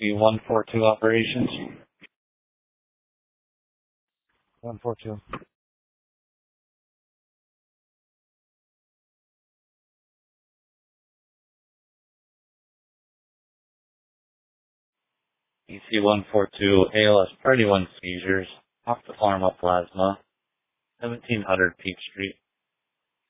EC-142 operations. 142. EC-142 ALS Party 1 seizures, ophthalmoplasma, 1700 Peach Street.